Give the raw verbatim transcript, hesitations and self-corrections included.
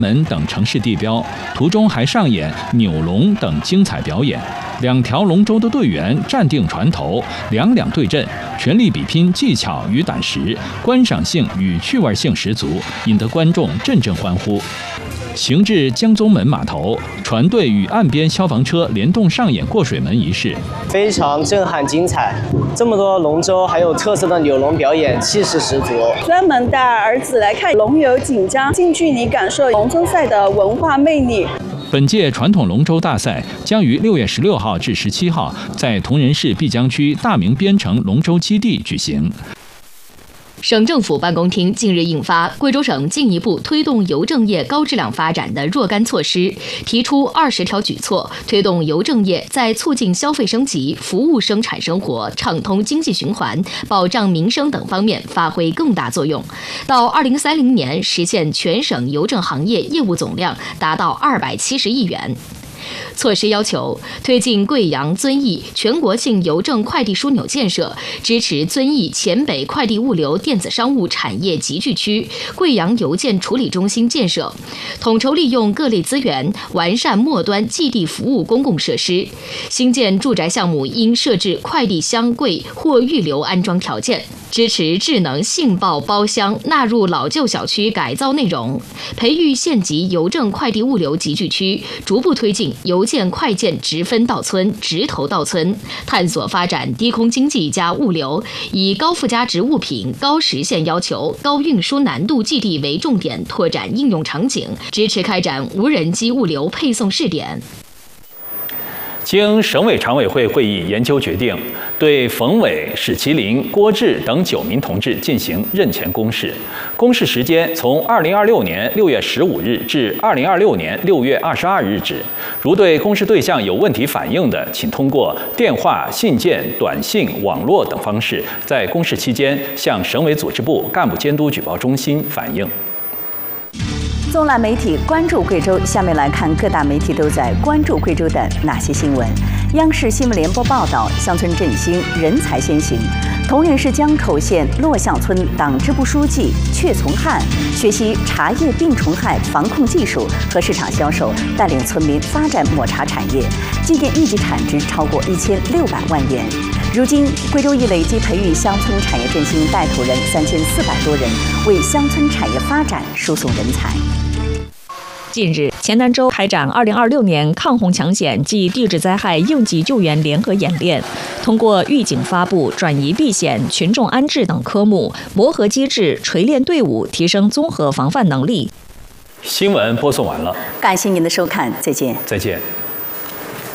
门等城市地标，途中还上演扭龙等精彩表演。两条龙舟的队员站定船头，两两对阵，全力比拼技巧与胆识，观赏性与趣味性十足，引得观众阵阵欢呼。行至江宗门码头，船队与岸边消防车联动上演过水门仪式， 非常震撼精彩。这么多龙舟，还有特色的扭龙表演，气势十足。 专门带儿子来看龙游锦江，近距离感受龙舟赛的文化魅力。 本届传统龙舟大赛将于六月十六号至十七号在铜仁市碧江区大明边城龙舟基地举行。 省政府办公厅近日印发《贵州省进一步推动邮政业高质量发展的若干措施》，提出二十条举措，推动邮政业在促进消费升级、服务生产生活、畅通经济循环、保障民生等方面发挥更大作用。到二零三零年，实现全省邮政行业业务总量达到二百七十亿元。措施要求推进贵阳遵义全国性邮政快递枢纽建设，支持遵义黔北快递物流电子商务产业集聚区、贵阳邮件处理中心建设，统筹利用各类资源，完善末端寄递服务公共设施。新建住宅项目应设置快递箱柜或预留安装条件，支持智能信报包厢纳入老旧小区改造内容，培育县级邮政快递物流集聚区，逐步推进邮件快件直分到村、直投到村，探索发展低空经济加物流，以高附加值物品、高实现要求、高运输难度寄递为重点，拓展应用场景，支持开展无人机物流配送试点。 经省委常委会会议研究决定，对冯伟、史其林、郭志等九名同志进行任前公示。公示时间从二零二六年六月十五日至二零二六年六月二十二日止。如对公示对象有问题反映的，请通过电话、信件、短信、网络等方式，在公示期间向省委组织部干部监督举报中心反映。 纵览媒体关注贵州，下面来看各大媒体都在关注贵州的哪些新闻。央视新闻联播报道：乡村振兴，人才先行。铜仁市江口县洛巷村党支部书记阙从汉学习茶叶病虫害防控技术和市场销售，带领村民发展抹茶产业，今年一级产值超过一千六百万元。如今，贵州已累计培育乡村产业振兴带头人三千四百多人，为乡村产业发展输送人才。 近日，黔南州开展二零二六年抗洪抢险及地质灾害应急救援联合演练，通过预警发布、转移避险、群众安置等科目，磨合机制、锤炼队伍，提升综合防范能力。 新闻播送完了， 感谢您的收看，再见。 再见。